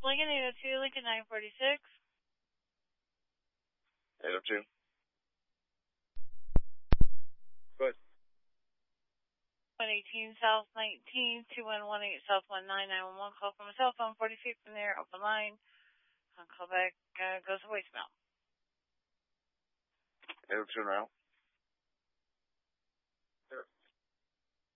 Lincoln 802, Lincoln 946. 802. Good. 118 South 19, 2118 South 19911. Call from a cell phone, 40 feet from there, open line. Call back, goes to voicemail. 802 now.